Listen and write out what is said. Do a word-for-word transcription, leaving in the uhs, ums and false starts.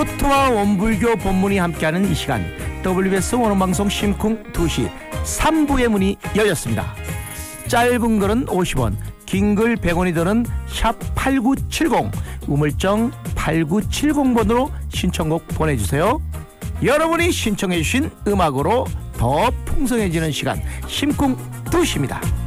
토와 원불교 본문이 함께하는 이 시간, 더블유비에스 원어방송 심쿵 두 시 삼 부의 문이 열렸습니다. 짧은 글은 오십 원, 긴 글 백 원이 드는 샵 팔구칠공, 우물정 팔구칠공 번으로 신청곡 보내주세요. 여러분이 신청해 주신 음악으로 더 풍성해지는 시간, 심쿵 두 시입니다.